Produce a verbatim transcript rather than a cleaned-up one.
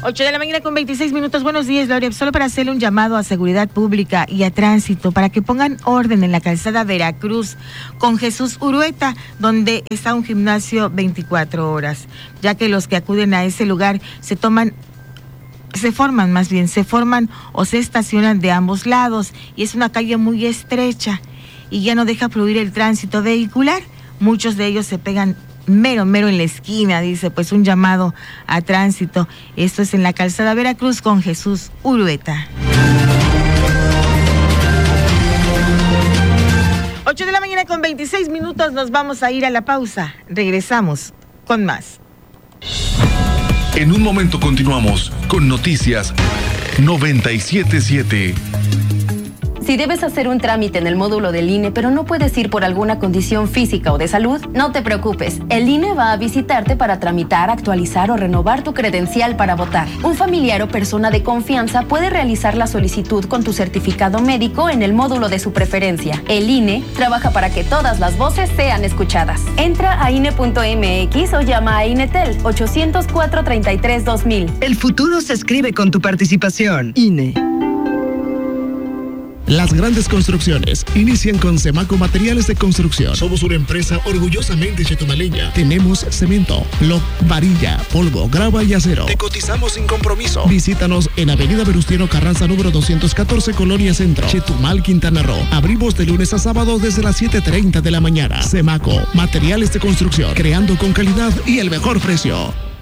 ocho de la mañana con veintiséis minutos. Buenos días, Gloria. Solo para hacerle un llamado a seguridad pública y a tránsito para que pongan orden en la calzada Veracruz con Jesús Urueta, donde está un gimnasio veinticuatro horas, ya que los que acuden a ese lugar se toman se forman más bien, se forman o se estacionan de ambos lados y es una calle muy estrecha y ya no deja fluir el tránsito vehicular. Muchos de ellos se pegan mero, mero en la esquina, dice, pues un llamado a tránsito. Esto es en la calzada Veracruz con Jesús Urueta. ocho de la mañana con veintiséis minutos, nos vamos a ir a la pausa. Regresamos con más. En un momento continuamos con Noticias noventa y siete punto siete. Si debes hacer un trámite en el módulo del I N E, pero no puedes ir por alguna condición física o de salud, no te preocupes. El I N E va a visitarte para tramitar, actualizar o renovar tu credencial para votar. Un familiar o persona de confianza puede realizar la solicitud con tu certificado médico en el módulo de su preferencia. El I N E trabaja para que todas las voces sean escuchadas. Entra a I N E punto M X o llama a INETEL ochocientos cuatro, treinta y tres, dos mil. El futuro se escribe con tu participación. I N E. Las grandes construcciones inician con Semaco Materiales de Construcción. Somos una empresa orgullosamente chetumaleña. Tenemos cemento, bloc, varilla, polvo, grava y acero. Te cotizamos sin compromiso. Visítanos en Avenida Venustiano Carranza número doscientos catorce, Colonia Centro, Chetumal, Quintana Roo. Abrimos de lunes a sábado desde las siete treinta de la mañana. Semaco Materiales de Construcción, creando con calidad y el mejor precio.